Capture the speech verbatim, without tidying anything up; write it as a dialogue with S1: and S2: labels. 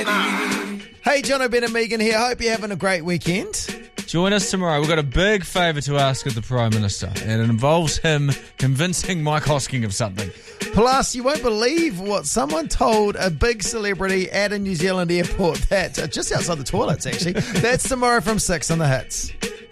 S1: Hey, John O'Brien and Megan here. Hope you're having a great weekend.
S2: Join us tomorrow. We've got a big favour to ask of the Prime Minister, and it involves him convincing Mike Hosking of something.
S1: Plus, you won't believe what someone told a big celebrity at a New Zealand airport that, uh, just outside the toilets actually. That's tomorrow from six on The Hits.